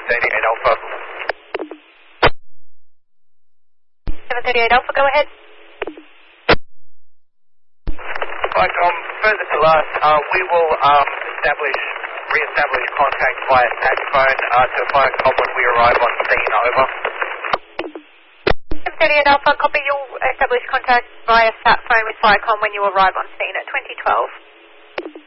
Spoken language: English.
738 Alpha. 738 Alpha, go ahead. Right, further to last, we will re-establish contact via sat phone to Viacom when we arrive on scene, over. 738 Alpha, copy. You'll establish contact via sat phone with Viacom when you arrive on scene at 2012.